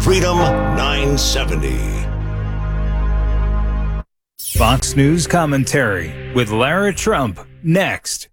Freedom 970. Fox News commentary with Lara Trump next.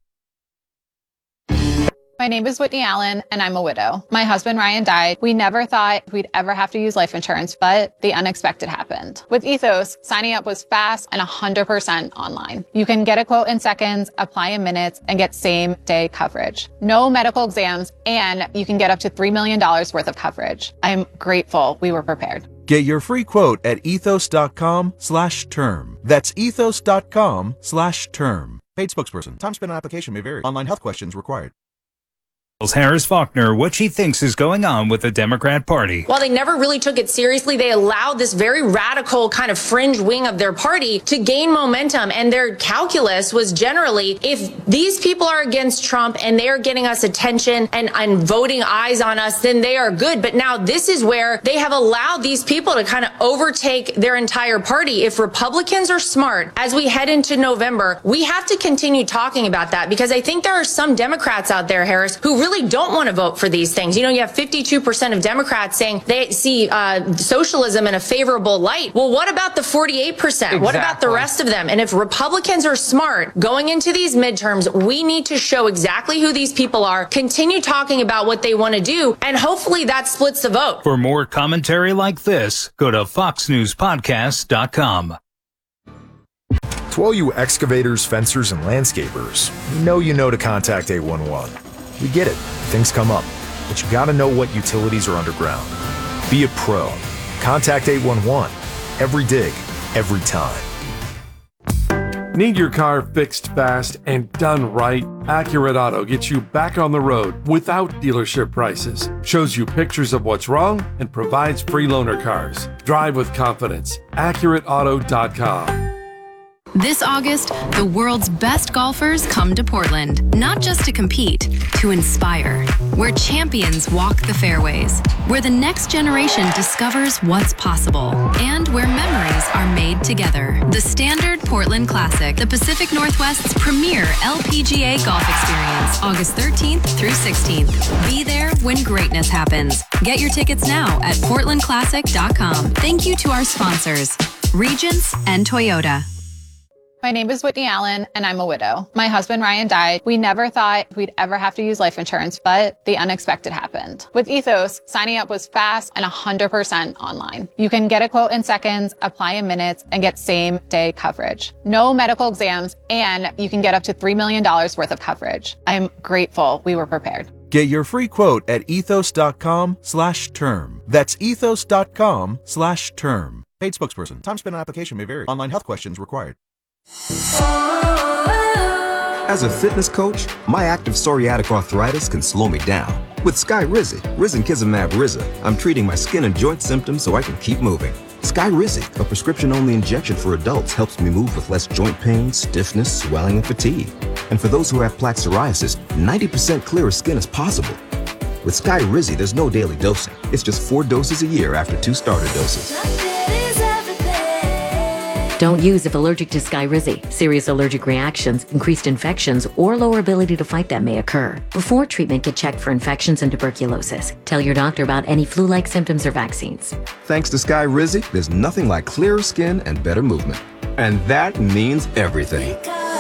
My name is Whitney Allen, and I'm a widow. My husband, Ryan, died. We never thought we'd ever have to use life insurance, but the unexpected happened. With Ethos, signing up was fast and 100% online. You can get a quote in seconds, apply in minutes, and get same-day coverage. No medical exams, and you can get up to $3 million worth of coverage. I'm grateful we were prepared. Get your free quote at ethos.com/term. That's ethos.com/term. Paid spokesperson. Time spent on application may vary. Online health questions required. Harris Faulkner what she thinks is going on with the Democrat Party. While they never really took it seriously, they allowed this very radical kind of fringe wing of their party to gain momentum. And their calculus was generally, if these people are against Trump and they are getting us attention and voting eyes on us, then they are good. But now this is where they have allowed these people to kind of overtake their entire party. If Republicans are smart, as we head into November, we have to continue talking about that, because I think there are some Democrats out there, Harris, who really don't want to vote for these things. You know, you have 52% of Democrats saying they see socialism in a favorable light. Well, what about the 48%? Exactly. What about the rest of them? And if Republicans are smart going into these midterms, we need to show exactly who these people are, continue talking about what they want to do, and hopefully that splits the vote. For more commentary like this, go to foxnewspodcast.com. To all you excavators, fencers, and landscapers, you know to contact 811. We get it. Things come up. But you gotta know what utilities are underground. Be a pro. Contact 811. Every dig, every time. Need your car fixed fast and done right? Accurate Auto gets you back on the road without dealership prices, shows you pictures of what's wrong, and provides free loaner cars. Drive with confidence. AccurateAuto.com. This August, the world's best golfers come to Portland, not just to compete, to inspire. Where champions walk the fairways, where the next generation discovers what's possible, and where memories are made together. The Standard Portland Classic, the Pacific Northwest's premier LPGA golf experience, August 13th through 16th. Be there when greatness happens. Get your tickets now at portlandclassic.com. Thank you to our sponsors, Regents and Toyota. My name is Whitney Allen, and I'm a widow. My husband, Ryan, died. We never thought we'd ever have to use life insurance, but the unexpected happened. With Ethos, signing up was fast and 100% online. You can get a quote in seconds, apply in minutes, and get same-day coverage. No medical exams, and you can get up to $3 million worth of coverage. I'm grateful we were prepared. Get your free quote at ethos.com/term. That's ethos.com/term. Paid spokesperson. Time spent on application may vary. Online health questions required. As a fitness coach, my active psoriatic arthritis can slow me down. With Skyrizi, Risankizumab Riza, I'm treating my skin and joint symptoms so I can keep moving. Skyrizi, a prescription-only injection for adults, helps me move with less joint pain, stiffness, swelling, and fatigue. And for those who have plaque psoriasis, 90% clearer skin is possible. With Skyrizi, there's no daily dosing. It's just 4 doses a year after 2 starter doses. Don't use if allergic to Skyrizi. Serious allergic reactions, increased infections, or lower ability to fight them may occur. Before treatment, get checked for infections and tuberculosis. Tell your doctor about any flu-like symptoms or vaccines. Thanks to Skyrizi, there's nothing like clearer skin and better movement. And that means everything.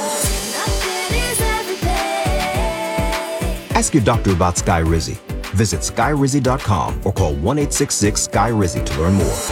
Ask your doctor about Skyrizi. Visit Skyrizi.com or call 1-866-SKY-RIZI to learn more.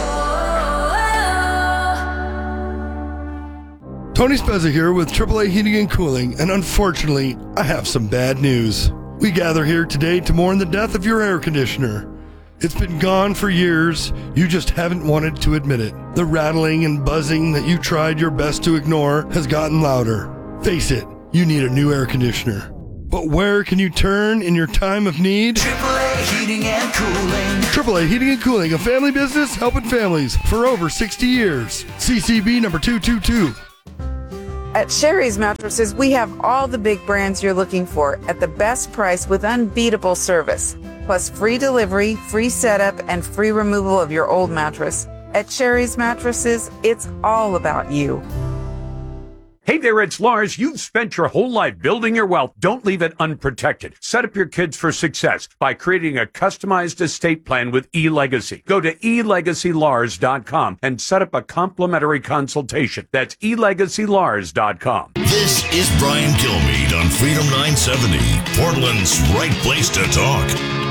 Tony Spezza here with AAA Heating and Cooling, and unfortunately, I have some bad news. We gather here today to mourn the death of your air conditioner. It's been gone for years, you just haven't wanted to admit it. The rattling and buzzing that you tried your best to ignore has gotten louder. Face it, you need a new air conditioner. But where can you turn in your time of need? AAA Heating and Cooling. AAA Heating and Cooling, a family business helping families for over 60 years. CCB number 222. At Sherry's Mattresses, we have all the big brands you're looking for at the best price with unbeatable service, plus free delivery, free setup, and free removal of your old mattress. At Sherry's Mattresses, it's all about you. Hey there, it's Lars. You've spent your whole life building your wealth. Don't leave it unprotected. Set up your kids for success by creating a customized estate plan with eLegacy. Go to elegacylars.com and set up a complimentary consultation. That's elegacylars.com. This is Brian Kilmeade on Freedom 970, Portland's right place to talk.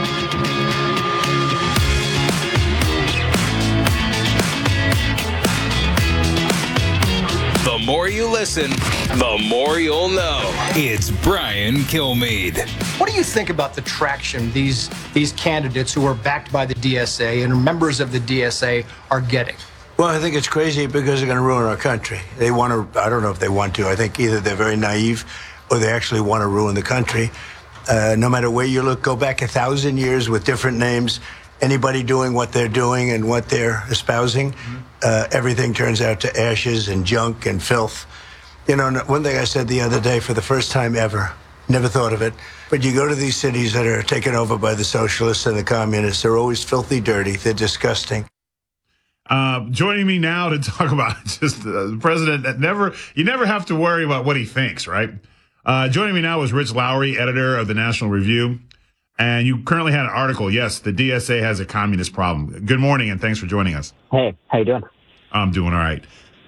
The more you listen, the more you'll know. It's Brian Kilmeade. What do you think about the traction these candidates who are backed by the DSA and members of the DSA are getting? Well, I think it's crazy because they're going to ruin our country. They want to, I don't know if they want to. I think either they're very naive or they actually want to ruin the country. No matter where you look, go back 1,000 years with different names. Anybody doing what they're doing and what they're espousing, everything turns out to ashes and junk and filth. You know, one thing I said the other day for the first time ever, never thought of it, but you go to these cities that are taken over by the socialists and the communists, they're always filthy dirty, they're disgusting. Joining me now to talk about just the president that you never have to worry about what he thinks, right? Joining me now is Rich Lowry, editor of the National Review. And you currently had an article. Yes, the DSA has a communist problem. Good morning, and thanks for joining us. Hey, how you doing? I'm doing all right.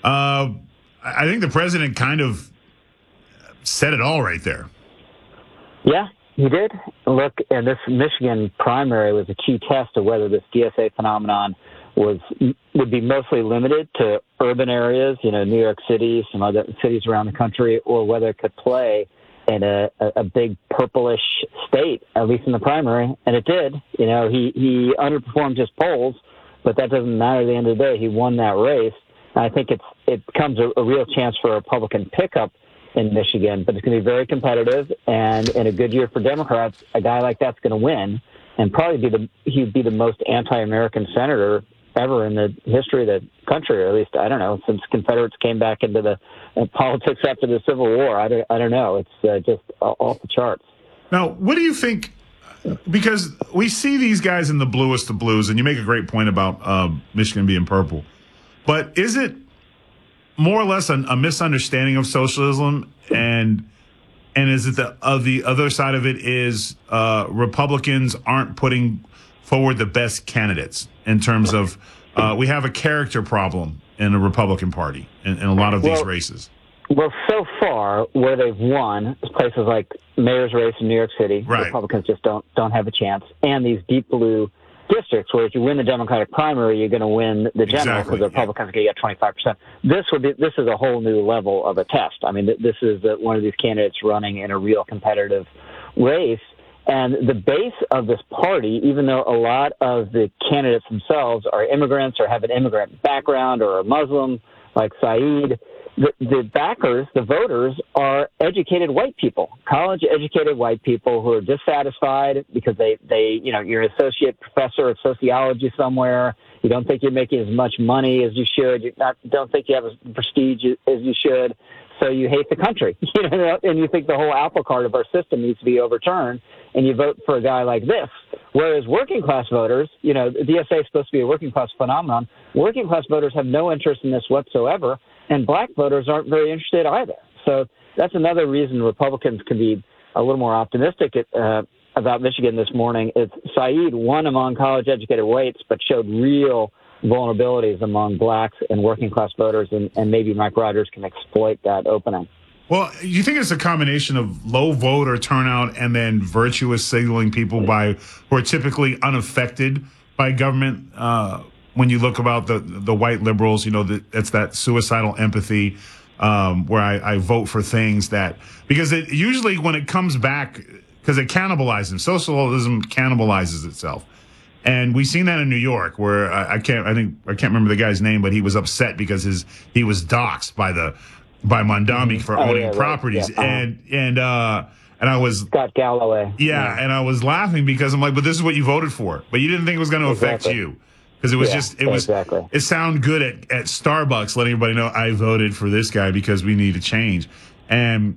I think the president kind of said it all right there. Yeah, he did. Look, and this Michigan primary was a key test of whether this DSA phenomenon would be mostly limited to urban areas, New York City, some other cities around the country, or whether it could play in a big purplish state, at least in the primary, and it did. He underperformed his polls, but that doesn't matter at the end of the day. He won that race. And I think it becomes a real chance for a Republican pickup in Michigan, but it's going to be very competitive, and in a good year for Democrats, a guy like that's going to win, and probably he'd be the most anti-American senator ever in the history of the country, or at least, I don't know, since Confederates came back into the politics after the Civil War. I don't know. It's just off the charts. Now, what do you think? Because we see these guys in the bluest of blues, and you make a great point about Michigan being purple. But is it more or less a misunderstanding of socialism? And is it the other side of it is Republicans aren't putting forward the best candidates in terms of we have a character problem in the Republican Party in a lot of these races? Well, so far, where they've won, places like mayor's race in New York City, right. Republicans just don't have a chance. And these deep blue districts, where if you win the Democratic primary, you're going to win the general because the Republicans are going to get 25%. This is a whole new level of a test. I mean, this is one of these candidates running in a real competitive race. And the base of this party, even though a lot of the candidates themselves are immigrants or have an immigrant background or are Muslim, like Saeed, the backers, the voters, are educated white people, college-educated white people who are dissatisfied because you're an associate professor of sociology somewhere. You don't think you're making as much money as you should. Don't think you have as prestige as you should. So you hate the country, and you think the whole apple cart of our system needs to be overturned, and you vote for a guy like this. Whereas working class voters, the DSA is supposed to be a working class phenomenon. Working class voters have no interest in this whatsoever, and black voters aren't very interested either. So that's another reason Republicans can be a little more optimistic about Michigan this morning. It's Saeed won among college-educated whites, but showed real vulnerabilities among blacks and working class voters, and maybe Mike Rogers can exploit that opening. Well, you think it's a combination of low voter turnout and then virtuous signaling people who are typically unaffected by government? When you look about the white liberals, it's that suicidal empathy where I vote for things that because it usually when it comes back because it cannibalizes. Socialism cannibalizes itself. And we've seen that in New York, where I can't remember the guy's name, but he was upset because he was doxxed by Mondami for owning properties, and I was Scott Galloway. Yeah, and I was laughing because I'm like, but this is what you voted for, but you didn't think it was going to affect you because it was it sounded good at Starbucks letting everybody know I voted for this guy because we need to change. And